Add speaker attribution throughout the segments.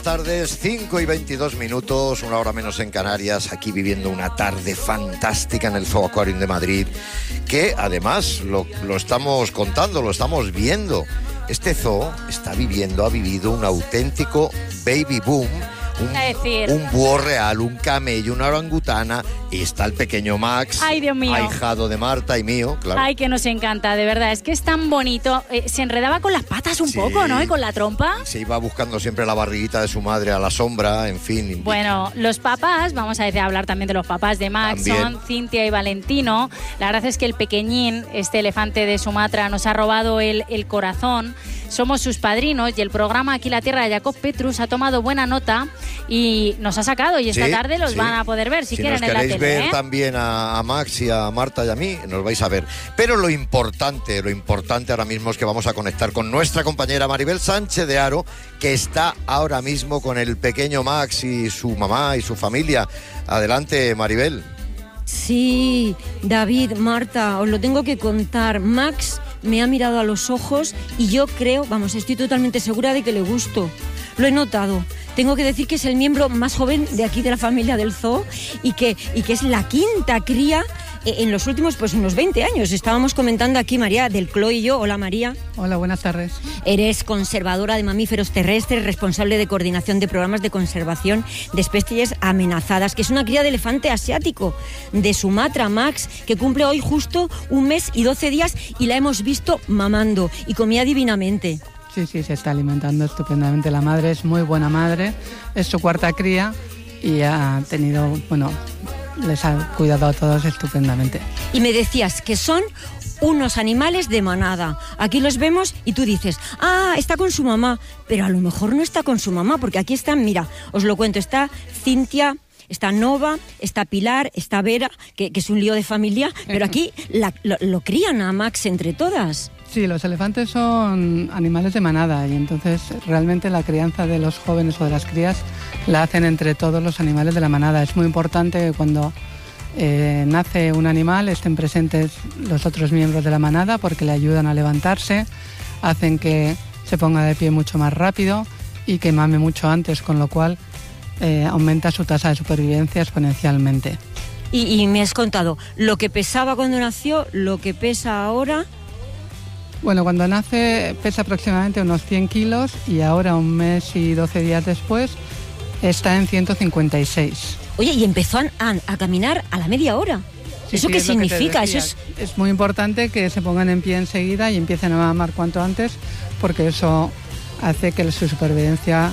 Speaker 1: Tardes, 5:22, una hora menos en Canarias, aquí viviendo una tarde fantástica en el Zoo Aquarium de Madrid, que además lo estamos contando, lo estamos viendo. Este zoo ha vivido un auténtico baby boom, un búho real, un camello, una orangutana, y está el pequeño Max,
Speaker 2: ay, Dios mío,
Speaker 1: ahijado de Marta y mío, claro.
Speaker 2: Ay, que nos encanta, de verdad, es que es tan bonito. Se enredaba con las patas un poco, ¿no? Y con la trompa.
Speaker 1: Se iba buscando siempre la barriguita de su madre a la sombra, en fin.
Speaker 2: Bueno, los papás, vamos a hablar también de los papás de Max, también son Cintia y Valentino. La verdad es que el pequeñín, este elefante de Sumatra, nos ha robado el corazón. Somos sus padrinos y el programa Aquí la Tierra de Jacob Petrus ha tomado buena nota y nos ha sacado, y esta tarde los van a poder ver si quieren en la tele. Si
Speaker 1: queréis ver también a Max y a Marta y a mí, nos vais a ver. Pero lo importante ahora mismo es que vamos a conectar con nuestra compañera Maribel Sánchez de Haro, que está ahora mismo con el pequeño Max y su mamá y su familia. Adelante, Maribel.
Speaker 3: Sí, David, Marta, os lo tengo que contar. Max me ha mirado a los ojos y yo creo, estoy totalmente segura de que le gusto. Lo he notado. Tengo que decir que es el miembro más joven de aquí de la familia del zoo y que es la quinta cría en los últimos unos 20 años. Estábamos comentando aquí María del Cló y yo. Hola, María.
Speaker 4: Hola, buenas tardes.
Speaker 3: Eres conservadora de mamíferos terrestres, responsable de coordinación de programas de conservación de especies amenazadas, que es una cría de elefante asiático de Sumatra, Max, que cumple hoy justo 1 mes y 12 días y la hemos visto mamando y comía divinamente.
Speaker 4: Sí, se está alimentando estupendamente. La madre es muy buena madre, es su 4ª cría y ha tenido, les ha cuidado a todos estupendamente.
Speaker 3: Y me decías que son unos animales de manada. Aquí los vemos y tú dices, está con su mamá, pero a lo mejor no está con su mamá, porque aquí están, mira, os lo cuento, está Cintia, está Nova, está Pilar, está Vera, que es un lío de familia, pero aquí lo crían a Max entre todas.
Speaker 4: Sí, los elefantes son animales de manada y entonces realmente la crianza de los jóvenes o de las crías la hacen entre todos los animales de la manada. Es muy importante que cuando nace un animal estén presentes los otros miembros de la manada porque le ayudan a levantarse, hacen que se ponga de pie mucho más rápido y que mame mucho antes, con lo cual aumenta su tasa de supervivencia exponencialmente.
Speaker 3: Y me has contado lo que pesaba cuando nació, lo que pesa ahora.
Speaker 4: Bueno, cuando nace pesa aproximadamente unos 100 kilos y ahora 1 mes y 12 días después está en 156.
Speaker 3: Oye, y empezó a caminar a la media hora. Sí, ¿eso qué significa? Eso
Speaker 4: es muy importante que se pongan en pie enseguida y empiecen a mamar cuanto antes, porque eso hace que su supervivencia,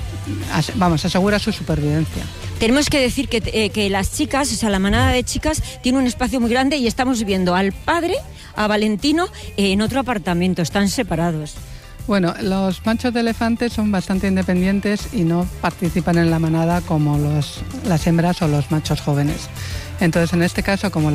Speaker 4: asegura su supervivencia.
Speaker 3: Tenemos que decir que las chicas, o sea, la manada de chicas tiene un espacio muy grande y estamos viendo al padre, a Valentino, en otro apartamento, están separados.
Speaker 4: Bueno, los machos de elefantes son bastante independientes y no participan en la manada como las hembras o los machos jóvenes. Entonces, en este caso, como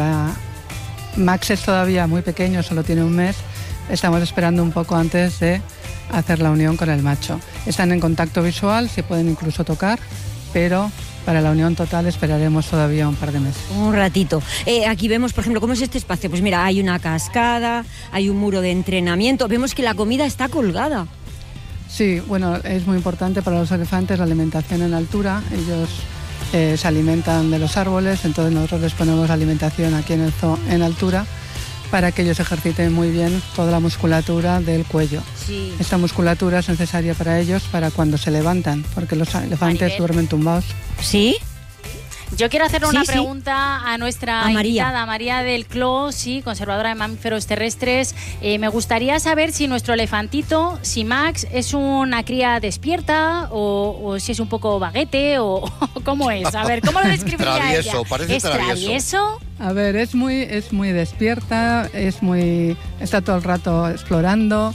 Speaker 4: Max es todavía muy pequeño, solo tiene 1 mes, estamos esperando un poco antes de hacer la unión con el macho. Están en contacto visual, se pueden incluso tocar, pero para la unión total esperaremos todavía un par de meses.
Speaker 3: Un ratito. Aquí vemos, por ejemplo, ¿cómo es este espacio? Pues mira, hay una cascada, hay un muro de entrenamiento, vemos que la comida está colgada.
Speaker 4: Sí, bueno, es muy importante para los elefantes la alimentación en altura. Ellos se alimentan de los árboles, entonces nosotros les ponemos alimentación aquí en el zoo en altura para que ellos ejerciten muy bien toda la musculatura del cuello.
Speaker 3: Sí.
Speaker 4: Esta musculatura es necesaria para ellos para cuando se levantan, porque los elefantes duermen tumbados.
Speaker 3: ¿Sí?
Speaker 2: Yo quiero hacerle una pregunta a nuestra invitada, María del Cló, conservadora de mamíferos terrestres. Me gustaría saber si nuestro elefantito, si Max, es una cría despierta o si es un poco vaguete o cómo es. A ver, ¿cómo lo describiría
Speaker 1: travieso,
Speaker 2: ella?
Speaker 1: Parece
Speaker 2: ¿Es travieso?
Speaker 4: A ver, es muy despierta, está todo el rato explorando,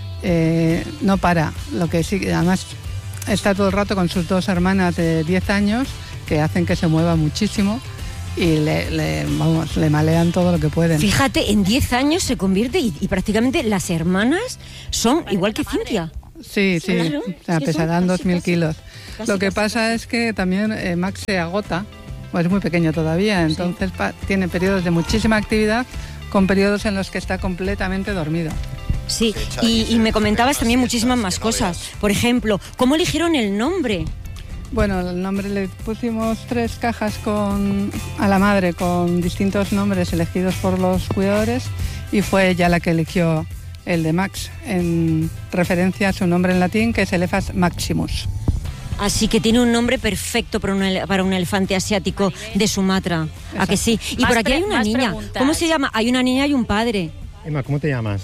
Speaker 4: no para. Lo que sí, además está todo el rato con sus 2 hermanas de 10 años, que hacen que se mueva muchísimo y le malean todo lo que pueden.
Speaker 3: Fíjate, en 10 años se convierte y prácticamente las hermanas son igual que Cintia.
Speaker 4: Sí, claro, o sea, pesarán 2.000 kilos. Lo que pasa es que también Max se agota, pues es muy pequeño todavía, entonces tiene periodos de muchísima actividad con periodos en los que está completamente dormido.
Speaker 3: Sí,
Speaker 1: fecha
Speaker 3: y me comentabas
Speaker 1: unas
Speaker 3: también
Speaker 1: fiestas
Speaker 3: muchísimas más
Speaker 1: que no
Speaker 3: cosas.
Speaker 1: veas.
Speaker 3: Por ejemplo, ¿cómo eligieron el nombre?
Speaker 4: Bueno, el nombre le pusimos 3 cajas a la madre con distintos nombres elegidos por los cuidadores y fue ella la que eligió el de Max, en referencia a su nombre en latín, que es Elephas maximus.
Speaker 3: Así que tiene un nombre perfecto para un elefante asiático de Sumatra. ¿A que sí? Y
Speaker 2: Más
Speaker 3: por aquí hay una
Speaker 2: más
Speaker 3: niña.
Speaker 2: preguntas.
Speaker 3: ¿Cómo se llama? Hay una niña y un padre.
Speaker 5: Emma, ¿cómo te llamas?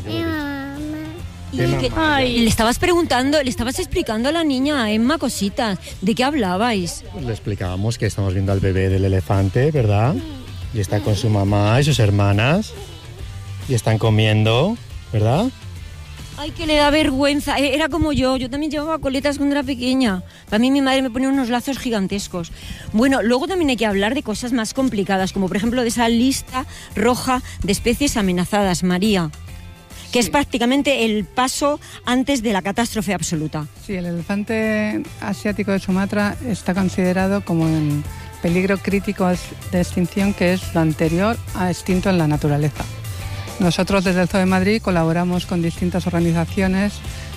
Speaker 3: Y
Speaker 5: Emma.
Speaker 3: que-
Speaker 2: Ay.
Speaker 3: le estabas preguntando, le estabas explicando a la niña, a Emma, cositas. ¿De qué hablabais?
Speaker 5: Pues le explicábamos que estamos viendo al bebé del elefante, ¿verdad? Y está con su mamá y sus hermanas. Y están comiendo, ¿verdad?
Speaker 3: Ay, que le da vergüenza. Era como yo también llevaba coletas cuando era pequeña. Para mí mi madre me ponía unos lazos gigantescos. Bueno, luego también hay que hablar de cosas más complicadas, como por ejemplo de esa lista roja de especies amenazadas, María, que es prácticamente el paso antes de la catástrofe absoluta.
Speaker 4: Sí, el elefante asiático de Sumatra está considerado como en peligro crítico de extinción, que es lo anterior a extinto en la naturaleza. Nosotros desde el Zoo de Madrid colaboramos con distintas organizaciones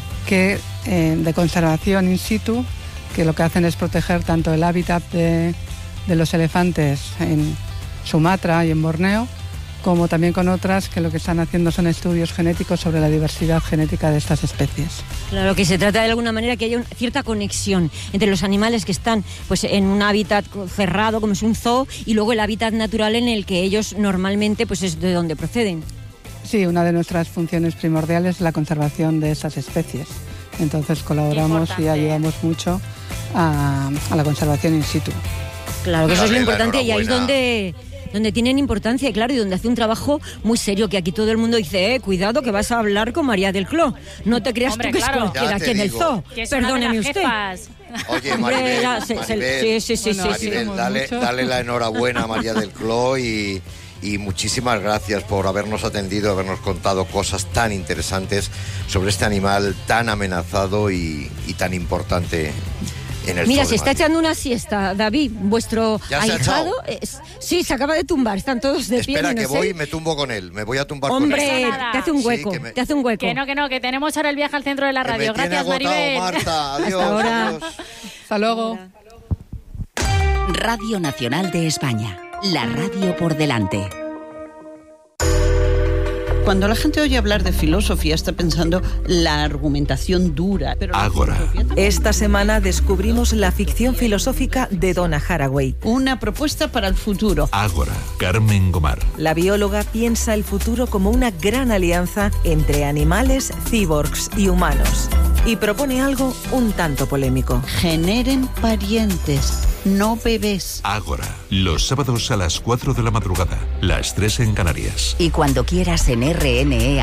Speaker 4: de conservación in situ, que lo que hacen es proteger tanto el hábitat de los elefantes en Sumatra y en Borneo, como también con otras que lo que están haciendo son estudios genéticos sobre la diversidad genética de estas especies.
Speaker 3: Claro, que se trata de alguna manera que haya una cierta conexión entre los animales que están pues en un hábitat cerrado, como es un zoo, y luego el hábitat natural en el que ellos normalmente pues es de donde proceden.
Speaker 4: Sí, una de nuestras funciones primordiales es la conservación de esas especies. Entonces colaboramos y ayudamos mucho a la conservación in situ.
Speaker 3: Claro, que eso es lo
Speaker 1: Dale la
Speaker 3: importante y ahí es
Speaker 1: enhorabuena.
Speaker 3: donde tienen importancia, claro, y donde hace un trabajo muy serio, que aquí todo el mundo dice, cuidado que vas a hablar con María del Cló. No te creas
Speaker 2: Hombre,
Speaker 3: tú que
Speaker 2: claro.
Speaker 3: es cualquiera
Speaker 1: Ya te
Speaker 3: aquí en el
Speaker 1: digo.
Speaker 3: zoo.
Speaker 2: Que es una de
Speaker 3: Perdóneme
Speaker 2: las
Speaker 3: usted.
Speaker 2: jefas.
Speaker 1: Oye,
Speaker 3: Hombre,
Speaker 1: Maribel,
Speaker 3: sí,
Speaker 1: Maribel,
Speaker 3: sí, sí,
Speaker 4: Bueno,
Speaker 3: sí.
Speaker 1: Maribel, dale la enhorabuena a María del Cló y muchísimas gracias por habernos atendido, habernos contado cosas tan interesantes sobre este animal tan amenazado y tan importante en el
Speaker 3: Mira,
Speaker 1: Zoo
Speaker 3: se
Speaker 1: de
Speaker 3: está
Speaker 1: Madrid.
Speaker 3: echando una siesta, David, vuestro
Speaker 1: ¿Ya se ha
Speaker 3: ahijado.
Speaker 1: echado?
Speaker 3: Sí, se acaba de tumbar, están todos de pie.
Speaker 1: Espera, que
Speaker 3: menos
Speaker 1: voy y
Speaker 3: él.
Speaker 1: me tumbo con él. Me voy a tumbar con
Speaker 3: Hombre,
Speaker 1: él.
Speaker 2: nada.
Speaker 3: te hace un
Speaker 1: Sí,
Speaker 3: hueco,
Speaker 1: que me-
Speaker 3: te hace un hueco.
Speaker 2: Que no, que tenemos ahora el viaje al centro de la
Speaker 1: Que
Speaker 2: radio.
Speaker 1: me tiene
Speaker 2: Gracias,
Speaker 1: agotado,
Speaker 2: Maribel.
Speaker 1: Marta. Adiós,
Speaker 3: ahora.
Speaker 1: adiós.
Speaker 4: Hasta luego.
Speaker 6: Radio Nacional de España, la radio por delante.
Speaker 7: Cuando la gente oye hablar de filosofía está pensando la argumentación dura. Pero la
Speaker 8: Ágora.
Speaker 7: filosofía también
Speaker 9: Esta semana descubrimos la ficción filosófica de Donna Haraway.
Speaker 7: una propuesta para el futuro.
Speaker 8: Ágora, Carmen Gomar.
Speaker 9: La bióloga piensa el futuro como una gran alianza entre animales, cyborgs y humanos. Y propone algo un tanto polémico.
Speaker 7: Generen parientes, no bebés.
Speaker 8: Ágora, los sábados a las 4 de la madrugada, las 3 en Canarias.
Speaker 6: Y cuando quieras en RNE